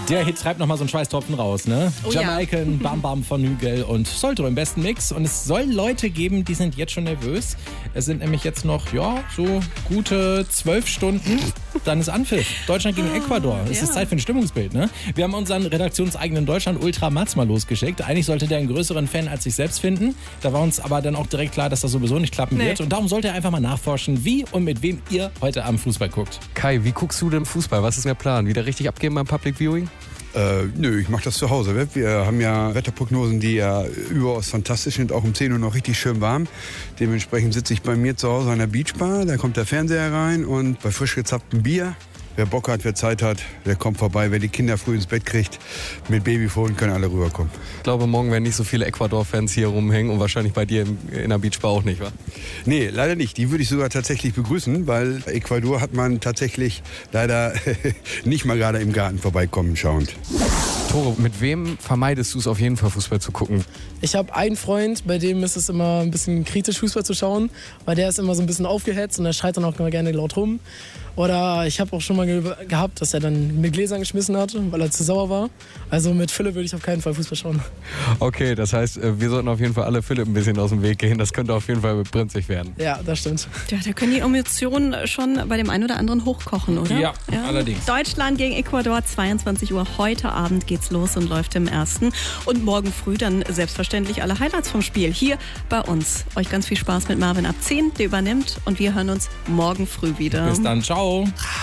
Der Hit treibt nochmal so einen Schweißtropfen raus, ne? Oh ja. Jamaican, Bam Bam von Hügel und Solto im besten Mix. Und es soll Leute geben, die sind jetzt schon nervös. Es sind nämlich jetzt noch, ja, so gute 12 Stunden. Dann ist Anpfiff. Deutschland gegen Ecuador. Es ist Zeit für ein Stimmungsbild, ne? Wir haben unseren redaktionseigenen Deutschland-Ultra Mats mal losgeschickt. Eigentlich sollte der einen größeren Fan als sich selbst finden. Da war uns aber dann auch direkt klar, dass das sowieso nicht klappen wird. Und darum sollte er einfach mal nachforschen, wie und mit wem ihr heute Abend Fußball guckt. Kai, wie guckst du denn Fußball? Was ist der Plan? Wieder richtig abgeben beim Public Viewing? Nö, ich mache das zu Hause. Wir haben ja Wetterprognosen, die ja überaus fantastisch sind, auch um 10 Uhr noch richtig schön warm. Dementsprechend sitze ich bei mir zu Hause an der Beachbar, da kommt der Fernseher rein und bei frisch gezapftem Bier. Wer Bock hat, wer Zeit hat, der kommt vorbei. Wer die Kinder früh ins Bett kriegt, mit Babyphone können alle rüberkommen. Ich glaube, morgen werden nicht so viele Ecuador-Fans hier rumhängen und wahrscheinlich bei dir in der Beachbar auch nicht, wa? Nee, leider nicht. Die würde ich sogar tatsächlich begrüßen, weil Ecuador hat man tatsächlich leider nicht mal gerade im Garten vorbeikommen schauend. Toro, mit wem vermeidest du es auf jeden Fall, Fußball zu gucken? Ich habe einen Freund, bei dem ist es immer ein bisschen kritisch, Fußball zu schauen, weil der ist immer so ein bisschen aufgehetzt und der schreit dann auch immer gerne laut rum. Oder ich habe auch schon mal gehabt, dass er dann mit Gläsern geschmissen hat, weil er zu sauer war. Also mit Philipp würde ich auf keinen Fall Fußball schauen. Okay, das heißt, wir sollten auf jeden Fall alle Philipp ein bisschen aus dem Weg gehen. Das könnte auf jeden Fall brenzlig werden. Ja, das stimmt. Ja, da können die Emotionen schon bei dem einen oder anderen hochkochen, oder? Ja, allerdings. Deutschland gegen Ecuador, 22 Uhr. Heute Abend geht's los und läuft im ersten. Und morgen früh dann selbstverständlich alle Highlights vom Spiel hier bei uns. Euch ganz viel Spaß mit Marvin ab 10, der übernimmt. Und wir hören uns morgen früh wieder. Bis dann, ciao.